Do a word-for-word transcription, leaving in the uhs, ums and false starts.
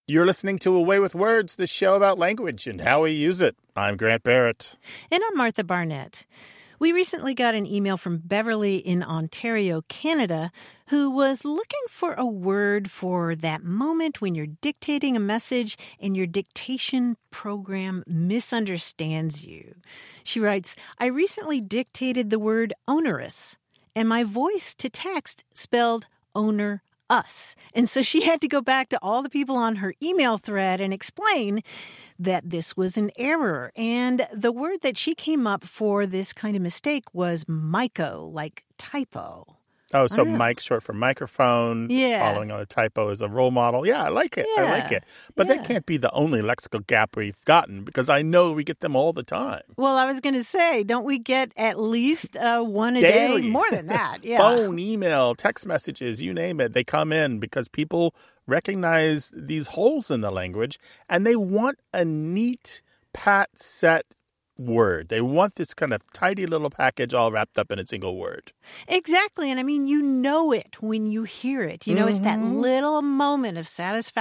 You're listening to Away with Words, the show about language and how we use it. I'm Grant Barrett. And I'm Martha Barnett. We recently got an email from Beverly in Ontario, Canada, who was looking for a word for that moment when you're dictating a message and your dictation program misunderstands you. She writes, I recently dictated the word onerous, and my voice to text spelled owner us. And so she had to go back to all the people on her email thread and explain that this was an error. And the word that she came up for this kind of mistake was myco, like typo. Oh, so mic short for microphone. Yeah. Following on a typo as a role model. Yeah, I like it. Yeah. I like it. But Yeah. that can't be the only lexical gap we've gotten because I know we get them all the time. Well, I was going to say, don't we get at least uh, one a Daily. day? More than that, yeah. Phone, email, text messages, you name it. They come in because people recognize these holes in the language and they want a neat, pat, set word. They want this kind of tidy little package all wrapped up in a single word. Exactly. And I mean, you know it when you hear it. You know, mm-hmm. It's that little moment of satisfaction.